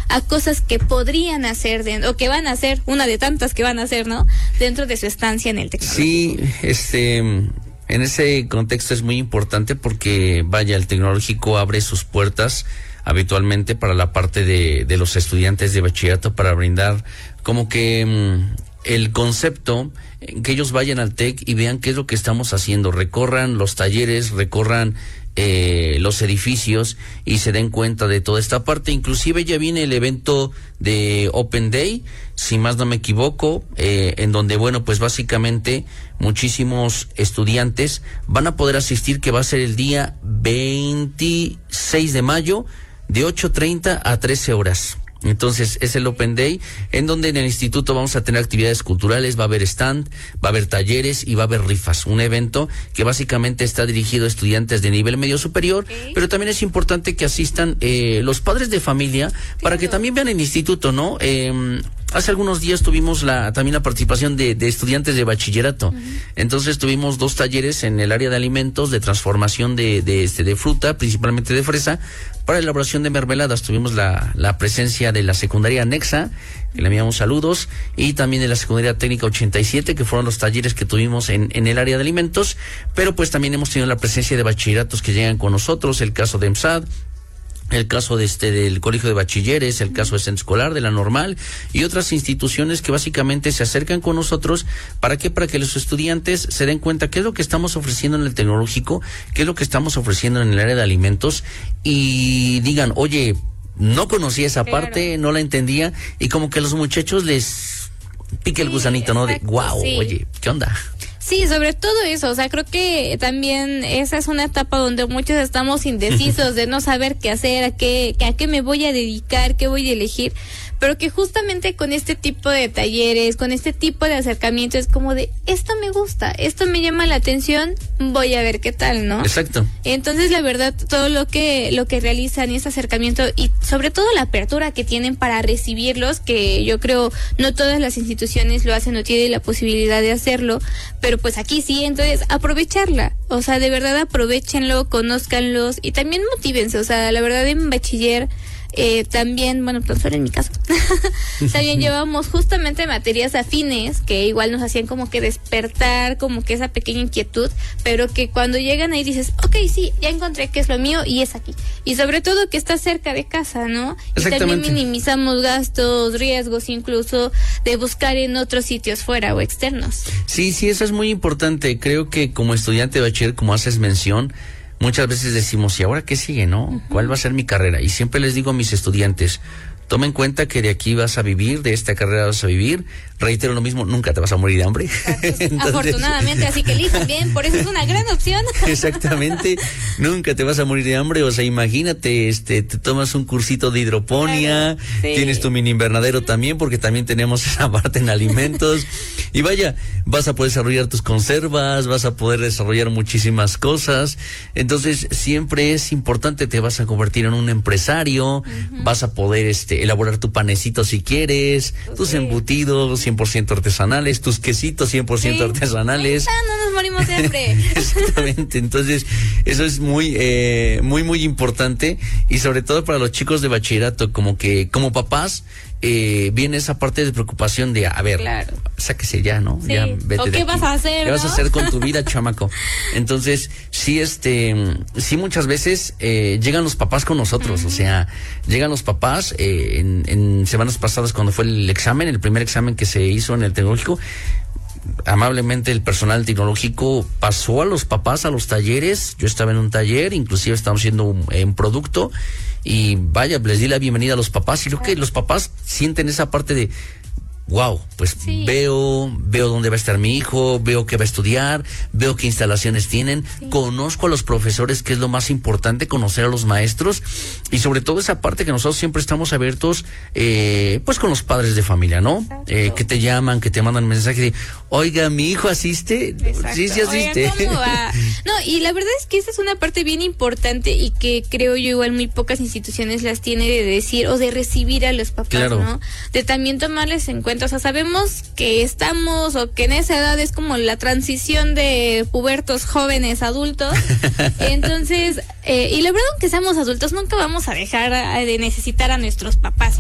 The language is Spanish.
a cosas que podrían hacer o que van a hacer, una de tantas que van a hacer, ¿no? Dentro de su estancia en el tecnológico. Sí, en ese contexto es muy importante porque, vaya, el tecnológico abre sus puertas habitualmente para la parte de los estudiantes de bachillerato, para brindar como que el concepto, que ellos vayan al TEC y vean qué es lo que estamos haciendo, recorran los talleres, recorran los edificios y se den cuenta de toda esta parte. Inclusive ya viene el evento de Open Day, si más no me equivoco, en donde, bueno, pues básicamente muchísimos estudiantes van a poder asistir, que va a ser el día 26 de mayo de 8:30 a 13 horas. Entonces es el Open Day, en donde en el instituto vamos a tener actividades culturales, va a haber stand, va a haber talleres y va a haber rifas. Un evento que básicamente está dirigido a estudiantes de nivel medio superior, pero también es importante que asistan los padres de familia, para que también vean el instituto, ¿no? Hace algunos días tuvimos también la participación de estudiantes de bachillerato. Entonces tuvimos 2 talleres en el área de alimentos, de transformación de fruta, principalmente de fresa, para elaboración de mermeladas. Tuvimos la presencia de la secundaria Nexa, que le enviamos saludos, y también de la secundaria técnica 87, que fueron los talleres que tuvimos en el área de alimentos. Pero pues también hemos tenido la presencia de bachilleratos que llegan con nosotros, el caso de EMSAD, el caso del Colegio de Bachilleres, el caso de Centro Escolar, de la Normal, y otras instituciones que básicamente se acercan con nosotros. ¿Para qué? Para que los estudiantes se den cuenta qué es lo que estamos ofreciendo en el tecnológico, qué es lo que estamos ofreciendo en el área de alimentos, y digan, oye, no conocía esa parte, no la entendía, y como que a los muchachos les pique el gusanito, ¿no? De, wow, oye, ¿qué onda? Sí, sobre todo eso, o sea, creo que también esa es una etapa donde muchos estamos indecisos de no saber qué hacer, a qué me voy a dedicar, qué voy a elegir, pero que justamente con este tipo de talleres, con este tipo de acercamiento, es como de, esto me gusta, esto me llama la atención, voy a ver qué tal, ¿no? Exacto. Entonces, la verdad, todo lo que realizan y este acercamiento, y sobre todo la apertura que tienen para recibirlos, que yo creo no todas las instituciones lo hacen o tienen la posibilidad de hacerlo, pero pues aquí sí. Entonces aprovecharla, o sea, de verdad aprovechenlo, conózcanlos y también motívense. O sea, la verdad, en bachiller también, bueno, pues en mi caso también llevamos justamente materias afines que igual nos hacían como que despertar como que esa pequeña inquietud, pero que cuando llegan ahí dices, ok, sí, ya encontré qué es lo mío y es aquí, y sobre todo que está cerca de casa, ¿no? Y también minimizamos gastos, riesgos incluso de buscar en otros sitios fuera o externos. Sí, eso es muy importante. Creo que como estudiante de bachiller, como haces mención, muchas veces decimos, ¿y ahora qué sigue, no? ¿Cuál va a ser mi carrera? Y siempre les digo a mis estudiantes, toma en cuenta que de aquí vas a vivir, de esta carrera vas a vivir. Reitero lo mismo, nunca te vas a morir de hambre. Entonces, afortunadamente, así que elijan bien, por eso es una gran opción. Exactamente, nunca te vas a morir de hambre. O sea, imagínate, te tomas un cursito de hidroponía, tienes tu mini invernadero también, porque también tenemos esa parte en alimentos. Y vaya, vas a poder desarrollar tus conservas, vas a poder desarrollar muchísimas cosas. Entonces, siempre es importante, te vas a convertir en un empresario, vas a poder elaborar tu panecito si quieres, tus embutidos 100% artesanales, tus quesitos 100% artesanales. No nos morimos de hambre. Exactamente. Entonces, eso es muy importante, y sobre todo para los chicos de bachillerato, como que como papás viene esa parte de preocupación de, a ver, sáquese ya, ¿no? Sí. Ya vete. ¿O qué vas a hacer? ¿Qué vas a hacer con tu vida, chamaco? Entonces, sí, muchas veces llegan los papás con nosotros. O sea, llegan los papás en semanas pasadas, cuando fue el primer examen que se hizo en el tecnológico. Amablemente el personal tecnológico pasó a los papás a los talleres. Yo estaba en un taller, inclusive estábamos haciendo un producto, y vaya, les di la bienvenida a los papás, y creo que los papás sienten esa parte de, wow, pues veo dónde va a estar mi hijo, veo qué va a estudiar, veo qué instalaciones tienen, conozco a los profesores, que es lo más importante, conocer a los maestros, y sobre todo esa parte que nosotros siempre estamos abiertos, pues con los padres de familia, ¿no? Que te llaman, que te mandan mensaje de, oiga, mi hijo asiste. Sí asiste. Oiga, ¿cómo va? No, y la verdad es que esa es una parte bien importante, y que creo yo igual muy pocas instituciones las tiene, de decir o de recibir a los papás, ¿no? De también tomarles en cuenta. O sea, sabemos que estamos, o que en esa edad es como la transición de pubertos, jóvenes, adultos. Entonces, y la verdad, aunque seamos adultos, nunca vamos a dejar de necesitar a nuestros papás.